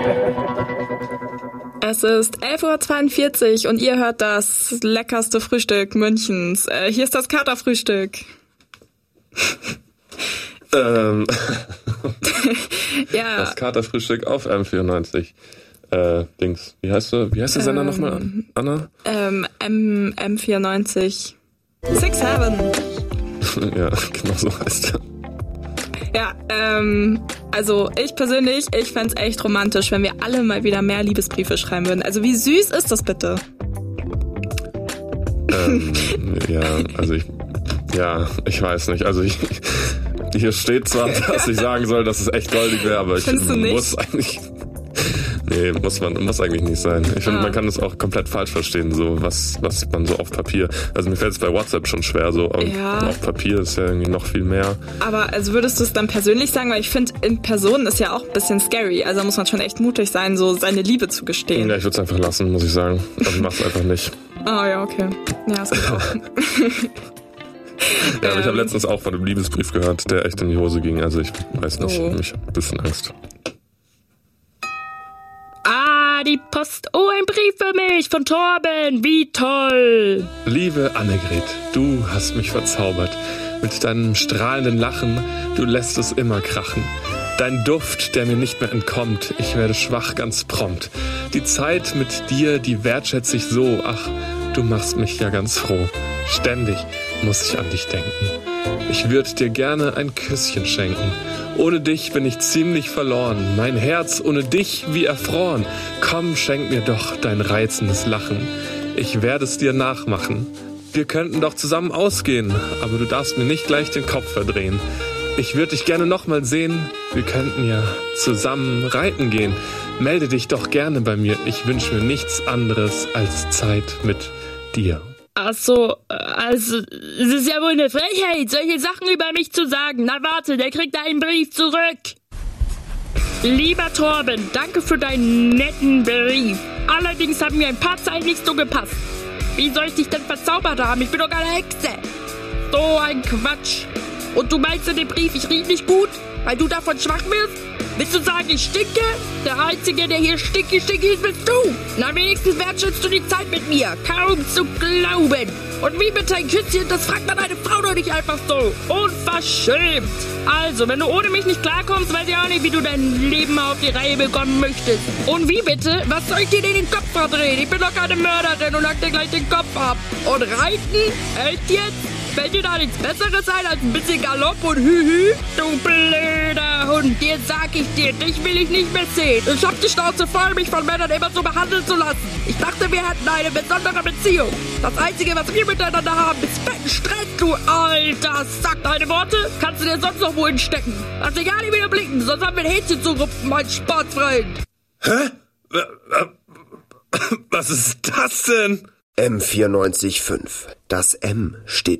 Es ist 11:42 Uhr und ihr hört das leckerste Frühstück Münchens. Hier ist das Katerfrühstück. Ja. Das Katerfrühstück auf M94. Dings. Wie heißt der Sender nochmal, Anna? M94. Six Heaven. Ja, genau so heißt er. Ja, also ich persönlich, ich fänd's echt romantisch, wenn wir alle mal wieder mehr Liebesbriefe schreiben würden. Also wie süß ist das bitte? Ich weiß nicht. Also hier steht zwar, dass ich sagen soll, dass es echt goldig wäre, aber muss eigentlich... Nee, muss eigentlich nicht sein. Ich finde, man kann das auch komplett falsch verstehen, so was man so auf Papier... Also mir fällt es bei WhatsApp schon schwer, so auf Papier ist ja irgendwie noch viel mehr. Aber also würdest du es dann persönlich sagen? Weil ich finde, in Person ist ja auch ein bisschen scary. Also muss man schon echt mutig sein, so seine Liebe zu gestehen. Ja, ich würde es einfach lassen, muss ich sagen. Also ich mach's einfach nicht. Oh ja, okay. Ja, das geht auch. Ja, aber ich habe letztens auch von einem Liebesbrief gehört, der echt in die Hose ging. Also ich weiß nicht, ich habe ein bisschen Angst. Die Post. Oh, ein Brief für mich von Torben. Wie toll. Liebe Annegret, du hast mich verzaubert. Mit deinem strahlenden Lachen, du lässt es immer krachen. Dein Duft, der mir nicht mehr entkommt. Ich werde schwach ganz prompt. Die Zeit mit dir, die wertschätze ich so. Ach, du machst mich ja ganz froh. Ständig muss ich an dich denken. Ich würde dir gerne ein Küsschen schenken. Ohne dich bin ich ziemlich verloren. Mein Herz ohne dich wie erfroren. Komm, schenk mir doch dein reizendes Lachen. Ich werde es dir nachmachen. Wir könnten doch zusammen ausgehen, aber du darfst mir nicht gleich den Kopf verdrehen. Ich würde dich gerne noch mal sehen. Wir könnten ja zusammen reiten gehen. Melde dich doch gerne bei mir. Ich wünsche mir nichts anderes als Zeit mit dir. Ach so, also, es ist ja wohl eine Frechheit, solche Sachen über mich zu sagen. Na warte, der kriegt einen Brief zurück. Lieber Torben, danke für deinen netten Brief. Allerdings haben mir ein paar Zeilen nicht so gepasst. Wie soll ich dich denn verzaubert haben? Ich bin doch keine Hexe. So ein Quatsch. Und du meinst in dem Brief, ich riech nicht gut, weil du davon schwach wirst? Willst du sagen, ich stinke? Der Einzige, der hier stinky ist, bist du. Na, wenigstens wertschätzt du die Zeit mit mir. Kaum zu glauben. Und wie mit dein Küsschen, das fragt man eine Frau doch nicht einfach so. Unverschämt. Also, wenn du ohne mich nicht klarkommst, weiß ich auch nicht, wie du dein Leben auf die Reihe bekommen möchtest. Und wie bitte? Was soll ich dir denn den Kopf verdrehen? Ich bin doch keine Mörderin und hack dir gleich den Kopf ab. Und reiten? Echt jetzt? Fällt dir da nichts Besseres ein als ein bisschen Galopp und Hühü? Du blöder Hund, jetzt sag ich dir, dich will ich nicht mehr sehen. Ich hab die Schnauze voll, mich von Männern immer so behandeln zu lassen. Ich dachte, wir hätten eine besondere Beziehung. Das Einzige, was wir miteinander haben, ist fetten Stress, du alter Sack. Deine Worte kannst du dir sonst noch wohin stecken. Lass dich gar nicht wieder blicken, sonst haben wir ein Hähnchen zu rupfen, mein Sportfreund. Hä? Was ist das denn? M94.5. Das M steht